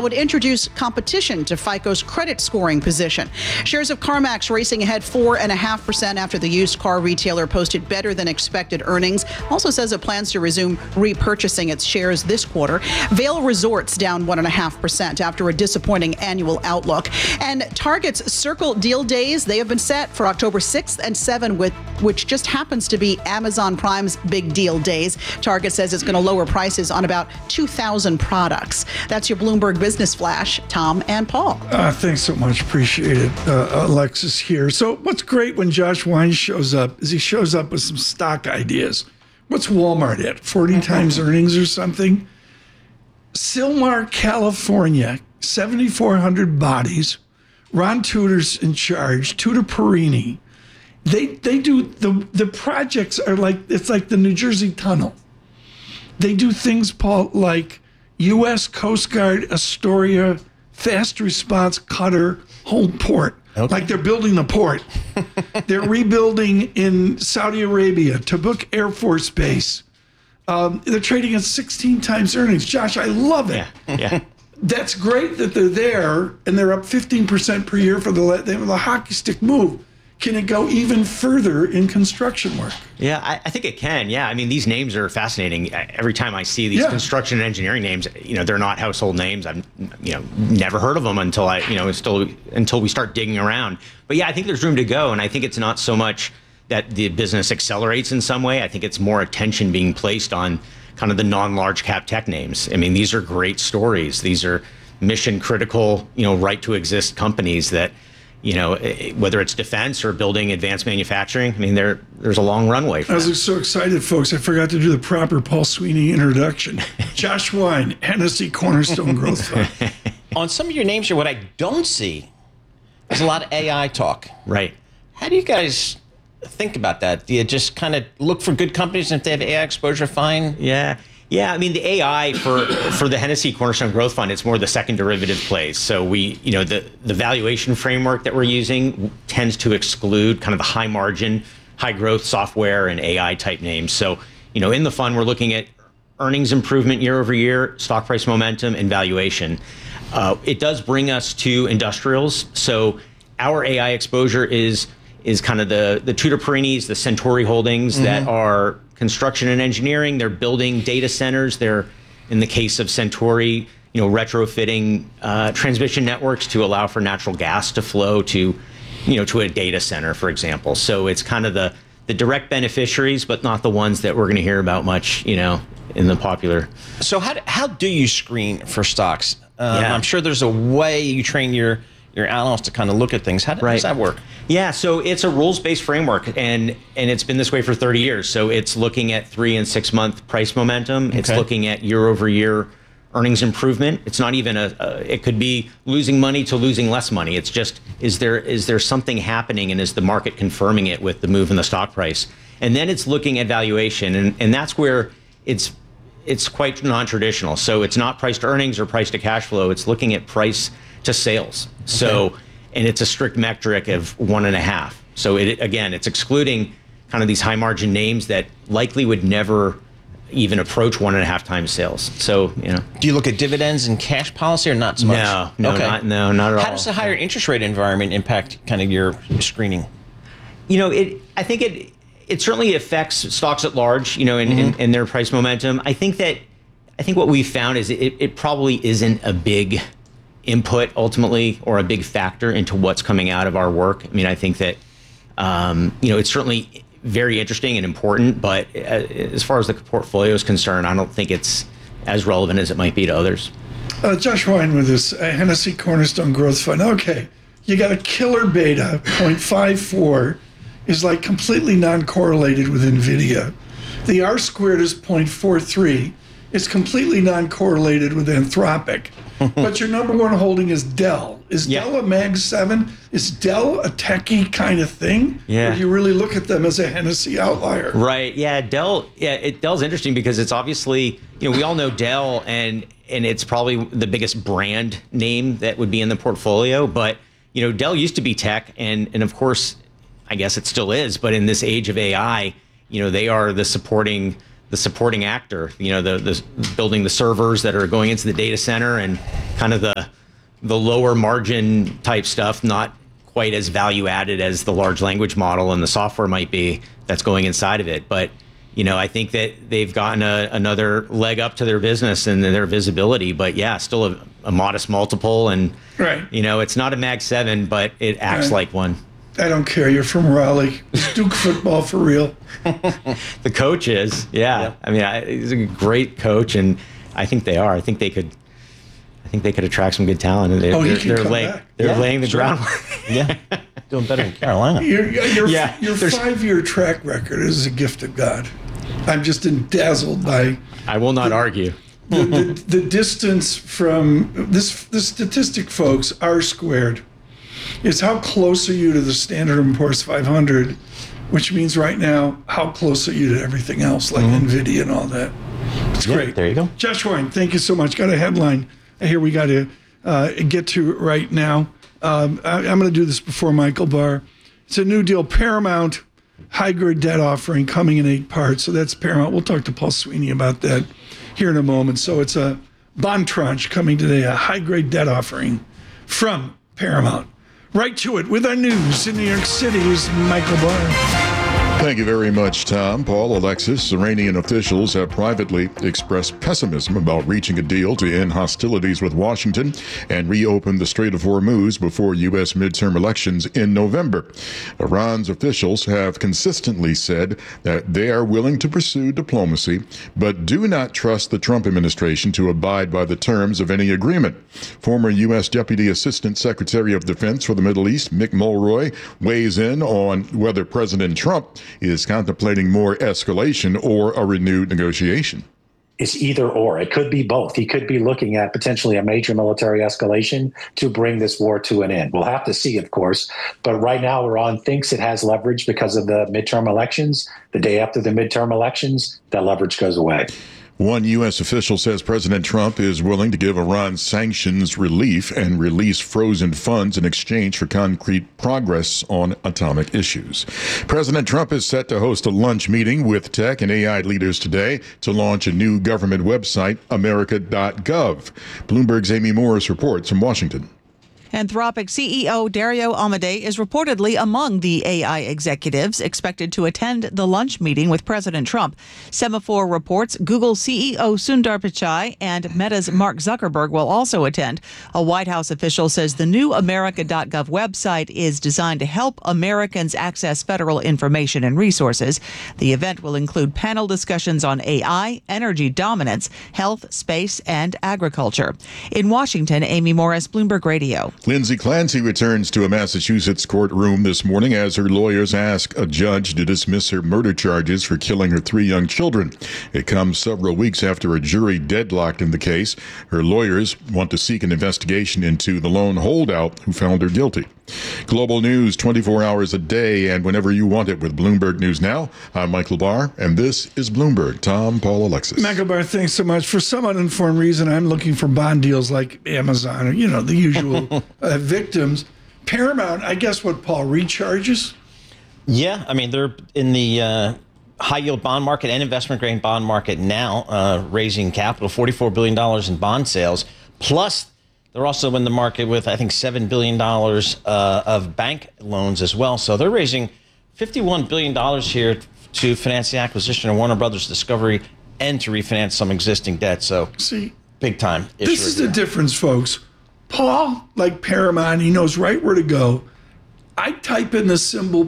would introduce competition to FICO's credit scoring position. Shares of CarMax racing ahead 4.5% after the used car retailer posted better than expected earnings. Also says it plans to resume repurchasing its shares this quarter. Vail Resorts down 1.5% after a disappointing annual outlook. And Target's Circle Deal Days, they have been set for October 6th and 7th, which just happens to be Amazon Prime's big deal days. Target says it's going to lower prices on about 2,000 products. That's your Bloomberg Business Flash. Tom and Paul. Thanks so much. Appreciate it. Alexis here. So what's great when Josh Wine shows up is he shows up with some stock ideas. What's Walmart at? 40 times earnings or something? Sylmar, California, 7,400 bodies. Ron Tudor's in charge. Tudor Perini. They do the projects are like, it's like the New Jersey Tunnel. They do things, Paul, like U.S. Coast Guard Astoria fast response cutter home port. Okay. Like they're building the port. They're rebuilding in Saudi Arabia, Tabuk Air Force Base. They're trading at 16 times earnings. Josh, I love it. Yeah. That's great that they're there and they're up 15% per year for the hockey stick move. Can it go even further in construction work? Yeah, I think it can. Yeah, I mean, these names are fascinating. Every time I see these construction and engineering names, they're not household names. I've, never heard of them until until we start digging around. But yeah, I think there's room to go, and I think it's not so much that the business accelerates in some way. I think it's more attention being placed on kind of the non-large cap tech names. I mean, these are great stories. These are mission critical, right to exist companies that, whether it's defense or building advanced manufacturing, I mean, there's a long runway for I was so excited, folks. I forgot to do the proper Paul Sweeney introduction. Josh Wine, Hennessy Cornerstone Growth Fund. On some of your names here, what I don't see is a lot of AI talk. Right. How do you guys think about that? Do you just kind of look for good companies, and if they have AI exposure, fine? Yeah, I mean, the AI for the Hennessy Cornerstone Growth Fund, it's more the second derivative plays. So the valuation framework that we're using tends to exclude kind of the high margin, high growth software and AI type names. So, in the fund, we're looking at earnings improvement year over year, stock price momentum, and valuation. It does bring us to industrials. So our AI exposure is kind of the Tudor Perinis, the Centauri holdings that are construction and engineering. They're building data centers. They're, in the case of Centauri, retrofitting transmission networks to allow for natural gas to flow to a data center, for example. So it's kind of the direct beneficiaries, but not the ones that we're going to hear about much, in the popular. So how do you screen for stocks? I'm sure there's a way you train your analysts to kind of look at things. How does that work? Yeah, so it's a rules-based framework, and it's been this way for 30 years. So it's looking at 3 and 6 month price momentum. It's looking at year-over-year earnings improvement. It's not even it could be losing money to losing less money. It's just, is there something happening, and is the market confirming it with the move in the stock price? And then it's looking at valuation, and that's where it's quite non-traditional. So it's not price to earnings or price to cash flow. It's looking at price to sales. So, and it's a strict metric of 1.5. So it's excluding kind of these high margin names that likely would never even approach 1.5 times sales. So, Do you look at dividends and cash policy, or not so much? No, not at all. How does the higher interest rate environment impact kind of your screening? I think it certainly affects stocks at large, in their price momentum. I think what we've found is it probably isn't a big input ultimately, or a big factor into what's coming out of our work. I mean, I think that, it's certainly very interesting and important, but as far as the portfolio is concerned, I don't think it's as relevant as it might be to others. Josh Wine with this Hennessy Cornerstone Growth Fund. Okay, you got a killer beta, 0.54, is like completely non-correlated with NVIDIA. The R squared is 0.43. It's completely non-correlated with Anthropic. But your number one holding is Dell. Is Dell a Mag 7? Is Dell a techie kind of thing? Yeah. Or do you really look at them as a Hennessy outlier? Right. Yeah. Dell's interesting because it's obviously, we all know Dell, and it's probably the biggest brand name that would be in the portfolio. But, Dell used to be tech, and of course, I guess it still is. But in this age of AI, they are the the supporting actor, the building the servers that are going into the data center and kind of the lower margin type stuff, not quite as value added as the large language model and the software might be that's going inside of it. But, I think that they've gotten another leg up to their business and their visibility, but yeah, still a modest multiple. And, right. It's not a Mag 7, but it acts like one. I don't care. You're from Raleigh. Is Duke football for real? The coach is, yeah. I mean, he's a great coach, and I think they are. I think they could attract some good talent. And they're laying the groundwork. Yeah, doing better in Carolina. Your 5-year track record is a gift of God. I'm just dazzled by. I will not argue. The distance from this. The statistic, folks, R squared, is how close are you to the Standard & Poor's 500, which means right now, how close are you to everything else, like NVIDIA and all that. It's great. There you go. Josh Wine, thank you so much. Got a headline here we got to get to right now. I'm going to do this before Michael Barr. It's a new deal. Paramount high-grade debt offering coming in 8 parts. So that's Paramount. We'll talk to Paul Sweeney about that here in a moment. So it's a bond tranche coming today, a high-grade debt offering from Paramount. Right to it with our news in New York City is Michael Barr. Thank you very much, Tom. Paul, Alexis, Iranian officials have privately expressed pessimism about reaching a deal to end hostilities with Washington and reopen the Strait of Hormuz before U.S. midterm elections in November. Iran's officials have consistently said that they are willing to pursue diplomacy, but do not trust the Trump administration to abide by the terms of any agreement. Former U.S. Deputy Assistant Secretary of Defense for the Middle East, Mick Mulroy, weighs in on whether President Trump is contemplating more escalation or a renewed negotiation. It's either or. It could be both. He could be looking at potentially a major military escalation to bring this war to an end. We'll have to see, of course. But right now, Iran thinks it has leverage because of the midterm elections. The day after the midterm elections, that leverage goes away. One U.S. official says President Trump is willing to give Iran sanctions relief and release frozen funds in exchange for concrete progress on atomic issues. President Trump is set to host a lunch meeting with tech and AI leaders today to launch a new government website, America.gov. Bloomberg's Amy Morris reports from Washington. Anthropic CEO Dario Amodei is reportedly among the AI executives expected to attend the lunch meeting with President Trump. Semaphore reports Google CEO Sundar Pichai and Meta's Mark Zuckerberg will also attend. A White House official says the new America.gov website is designed to help Americans access federal information and resources. The event will include panel discussions on AI, energy dominance, health, space, and agriculture. In Washington, Amy Morris, Bloomberg Radio. Lindsay Clancy returns to a Massachusetts courtroom this morning as her lawyers ask a judge to dismiss her murder charges for killing her 3 young children. It comes several weeks after a jury deadlocked in the case. Her lawyers want to seek an investigation into the lone holdout who found her guilty. Global news 24 hours a day and whenever you want it with Bloomberg News Now. I'm Michael Barr, and this is Bloomberg. Tom, Paul, Alexis. Michael Barr, thanks so much. For some uninformed reason, I'm looking for bond deals like Amazon or, the usual victims. Paramount, I guess what, Paul, recharges? Yeah, I mean, they're in the high-yield bond market and investment-grade bond market now, raising capital, $44 billion in bond sales, plus they're also in the market with, I think, $7 billion of bank loans as well. So they're raising $51 billion here to finance the acquisition of Warner Brothers Discovery and to refinance some existing debt. So, big time issue. This is the difference, folks. Paul, like Paramount, he knows right where to go. I type in the symbol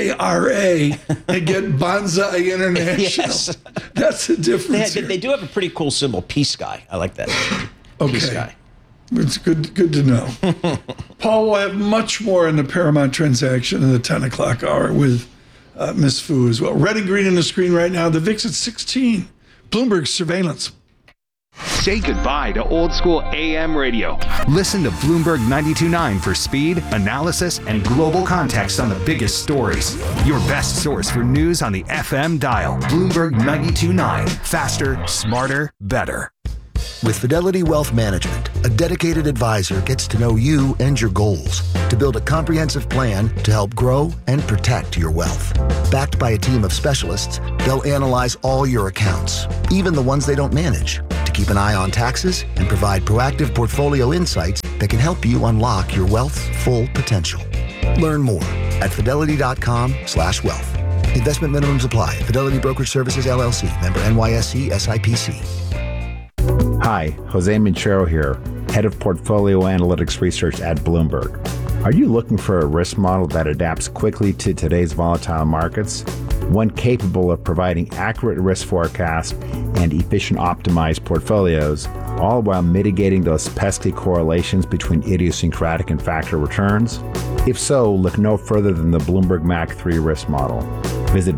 PARA and get Bonsai International. Yes. That's the difference. They do have a pretty cool symbol, Peace Sky. I like that. Okay. Peace Sky. It's good to know. Paul will have much more in the Paramount transaction in the 10 o'clock hour with Ms. Fu as well. Red and green on the screen right now. The VIX at 16. Bloomberg surveillance. Say goodbye to old school AM radio. Listen to Bloomberg 92.9 for speed, analysis, and global context on the biggest stories. Your best source for news on the FM dial. Bloomberg 92.9. Faster, smarter, better. With Fidelity Wealth Management, a dedicated advisor gets to know you and your goals to build a comprehensive plan to help grow and protect your wealth. Backed by a team of specialists, they'll analyze all your accounts, even the ones they don't manage, to keep an eye on taxes and provide proactive portfolio insights that can help you unlock your wealth's full potential. Learn more at fidelity.com/wealth. Investment minimums apply. Fidelity Brokerage Services, LLC. Member NYSE SIPC. Hi, Jose Minchero here, Head of Portfolio Analytics Research at Bloomberg. Are you looking for a risk model that adapts quickly to today's volatile markets? One capable of providing accurate risk forecasts and efficient optimized portfolios, all while mitigating those pesky correlations between idiosyncratic and factor returns? If so, look no further than the Bloomberg MAC 3 risk model. Visit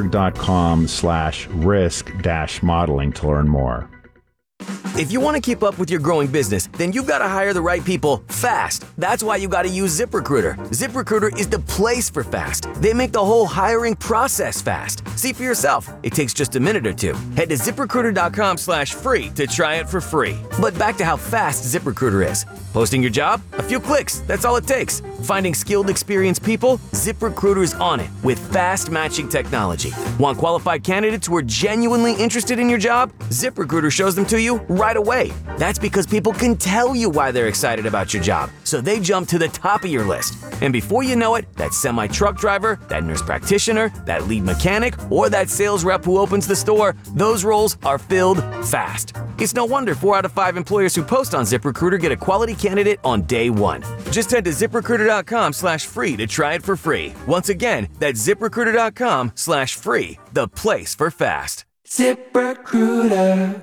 bloomberg.com/risk-modeling to learn more. If you want to keep up with your growing business, then you've got to hire the right people fast. That's why you got to use ZipRecruiter. ZipRecruiter is the place for fast. They make the whole hiring process fast. See for yourself. It takes just a minute or two. Head to ZipRecruiter.com/free to try it for free. But back to how fast ZipRecruiter is. Posting your job? A few clicks. That's all it takes. Finding skilled, experienced people? ZipRecruiter's on it with fast matching technology. Want qualified candidates who are genuinely interested in your job? ZipRecruiter shows them to you right away. That's because people can tell you why they're excited about your job, so they jump to the top of your list. And before you know it, that semi-truck driver, that nurse practitioner, that lead mechanic, or that sales rep who opens the store, those roles are filled fast. It's no wonder 4 out of 5 employers who post on ZipRecruiter get a quality candidate on day one. Just head to ZipRecruiter.com/free to try it for free. Once again, that's ZipRecruiter.com/free, the place for fast. ZipRecruiter.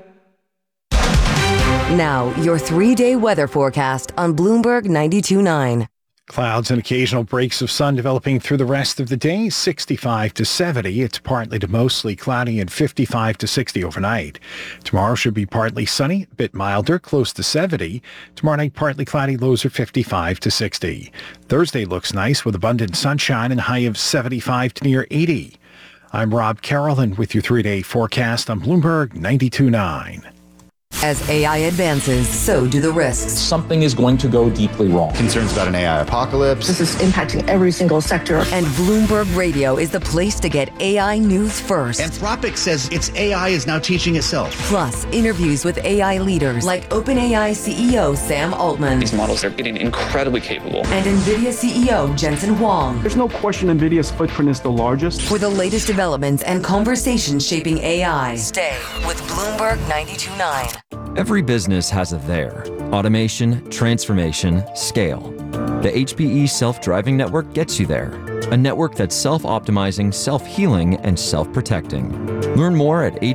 Now, your 3-day weather forecast on Bloomberg 92.9. Clouds and occasional breaks of sun developing through the rest of the day, 65 to 70. It's partly to mostly cloudy and 55 to 60 overnight. Tomorrow should be partly sunny, a bit milder, close to 70. Tomorrow night, partly cloudy, lows are 55 to 60. Thursday looks nice with abundant sunshine and a high of 75 to near 80. I'm Rob Carroll with your 3-day forecast on Bloomberg 92.9. As AI advances, so do the risks. Something is going to go deeply wrong. Concerns about an AI apocalypse. This is impacting every single sector. And Bloomberg Radio is the place to get AI news first. Anthropic says its AI is now teaching itself. Plus, interviews with AI leaders like OpenAI CEO Sam Altman. These models are getting incredibly capable. And NVIDIA CEO Jensen Huang. There's no question NVIDIA's footprint is the largest. For the latest developments and conversations shaping AI, stay with Bloomberg 92.9. Every business has a there. Automation, transformation, scale. The HPE Self-Driving Network gets you there. A network that's self-optimizing, self-healing, and self-protecting. Learn more at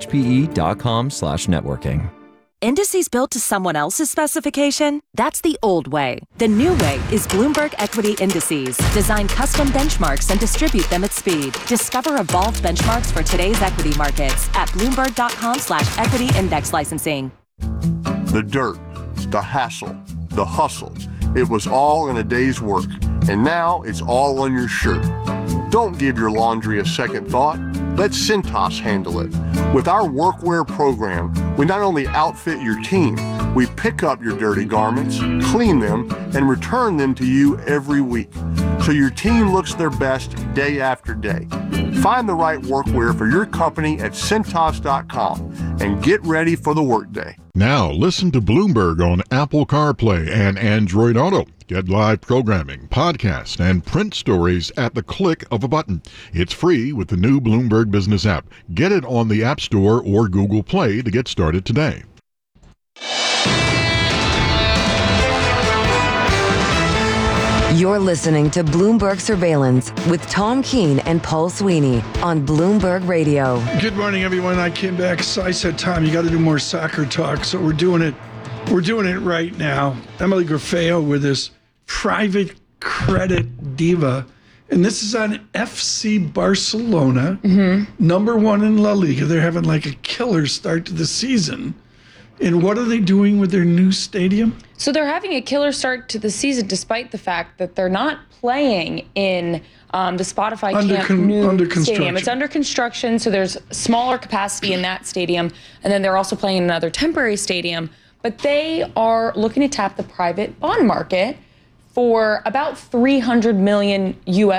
hpe.com/networking. Indices built to someone else's specification? That's the old way. The new way is Bloomberg Equity Indices. Design custom benchmarks and distribute them at speed. Discover evolved benchmarks for today's equity markets at bloomberg.com/equity index licensing. The dirt, the hassle, the hustle. It was all in a day's work, and now it's all on your shirt. Don't give your laundry a second thought. Let Cintas handle it. With our workwear program, we not only outfit your team, we pick up your dirty garments, clean them, and return them to you every week, so your team looks their best day after day. Find the right workwear for your company at Cintas.com and get ready for the workday. Now listen to Bloomberg on Apple CarPlay and Android Auto. Get live programming, podcasts, and print stories at the click of a button. It's free with the new Bloomberg Business app. Get it on the App Store or Google Play to get started today. You're listening to Bloomberg Surveillance with Tom Keene and Paul Sweeney on Bloomberg Radio. Good morning, everyone. I came back. So I said, Tom, you got to do more soccer talk. So we're doing it. We're doing it right now. Emily Grafeo with this private credit diva. And this is on FC Barcelona, number 1 in La Liga. They're having like a killer start to the season. And what are they doing with their new stadium? So they're having a killer start to the season, despite the fact that they're not playing in the Spotify Camp Nou stadium. It's under construction, so there's smaller capacity in that stadium. And then they're also playing in another temporary stadium. but they are looking to tap the private bond market for about $300 million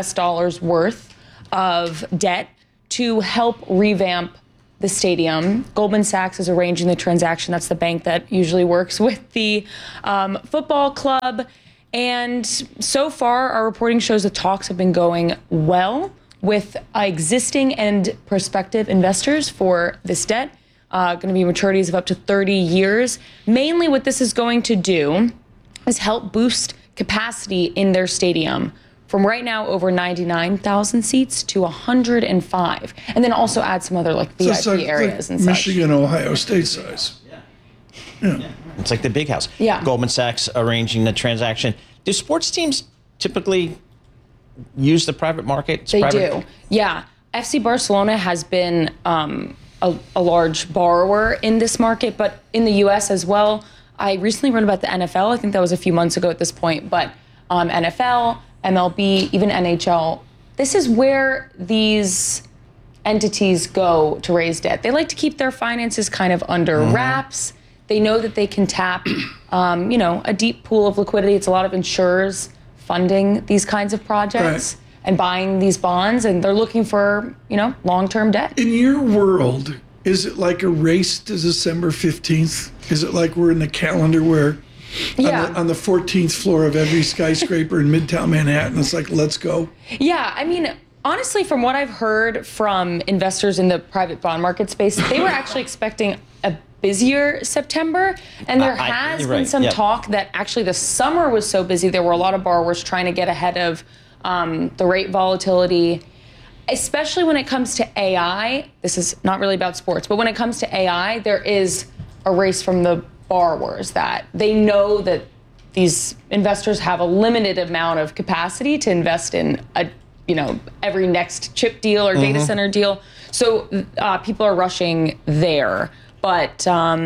worth of debt to help revamp the stadium. Goldman Sachs is arranging the transaction. That's the bank that usually works with the football club. And so far, our reporting shows the talks have been going well with existing and prospective investors for this debt. Going to be maturities of up to 30 years. Mainly what this is going to do is help boost capacity in their stadium from right now over 99,000 seats to 105. And then also add some other like VIP areas and such. Michigan, Ohio State size. Yeah. It's like the big house. Yeah. Goldman Sachs arranging the transaction. Do sports teams typically use the private market? They do. Yeah. FC Barcelona has been a large borrower in this market, but in the U.S. as well. I recently read about the NFL. I think that was a few months ago at this point, but NFL, MLB, even NHL, this is where these entities go to raise debt. They like to keep their finances kind of under wraps. They know that they can tap, a deep pool of liquidity. It's a lot of insurers funding these kinds of projects and buying these bonds, and they're looking for, long-term debt. In your world, is it like a race to December 15th? Is it like we're in the calendar where on the 14th floor of every skyscraper in Midtown Manhattan, it's like, let's go? Yeah, I mean, honestly, from what I've heard from investors in the private bond market space, they were actually expecting a busier September. And there has been some talk that actually the summer was so busy, there were a lot of borrowers trying to get ahead of the rate volatility, especially when it comes to AI. This is not really about sports, but when it comes to AI, there is a race from the borrowers that they know that these investors have a limited amount of capacity to invest in every next chip deal or data center deal. So people are rushing there. But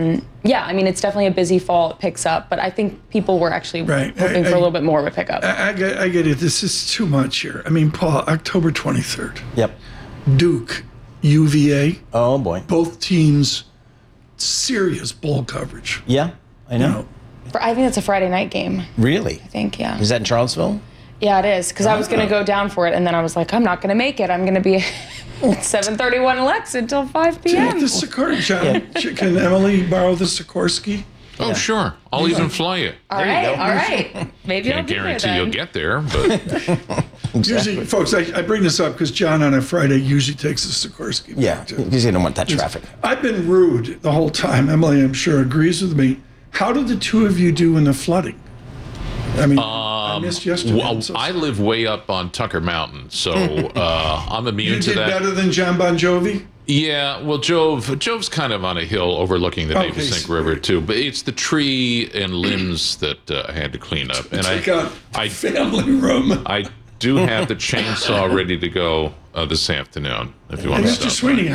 it's definitely a busy fall. It picks up, but I think people were actually hoping for a little bit more of a pickup. I get it. This is too much here. I mean, Paul, October 23rd. Yep. Duke, UVA. Oh boy. Both teams, serious bowl coverage. Yeah, I know. I think it's a Friday night game. Really? I think, yeah. Is that in Charlottesville? Yeah, it is. Because I was going to go down for it, and then I was like, I'm not going to make it. I'm going to be at 7:31 Lex until 5 p.m. The Sikorsky. Can Emily borrow the Sikorsky? Oh, sure. I'll even fly you. All right. Maybe Can't guarantee you'll get there, but... Usually, folks, I bring this up because John on a Friday usually takes the Sikorsky. Yeah, because you don't want that traffic. I've been rude the whole time. Emily, I'm sure, agrees with me. How did the two of you do in the flooding? I mean, I missed yesterday. Well, I live way up on Tucker Mountain, so I'm immune to that. You did better than John Bon Jovi? Yeah, well, Jove's kind of on a hill overlooking the Navesink River, too. But it's the tree and limbs that I had to clean up. And I family room. I do have the chainsaw ready to go this afternoon, if you want to stop. Mr. Sweeney,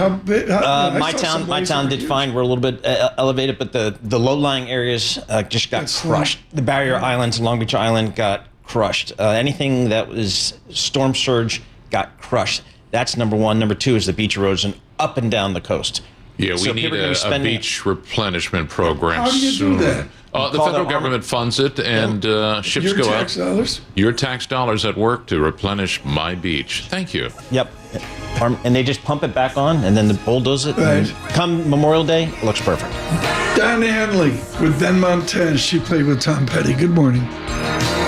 my town did fine. We're a little bit elevated, but the low-lying areas just got crushed. The barrier islands, Long Beach Island, got crushed. Anything that was storm surge got crushed. That's number one. Number two is the beach erosion up and down the coast. Yeah, we need a beach replenishment program. How do you do that? The federal government funds it, and ships go out. Your tax dollars? Your tax dollars at work to replenish my beach. Thank you. Yep. And they just pump it back on, and then the bulldoze it. Right. Come Memorial Day, it looks perfect. Don Hanley with Ben Montez. She played with Tom Petty. Good morning.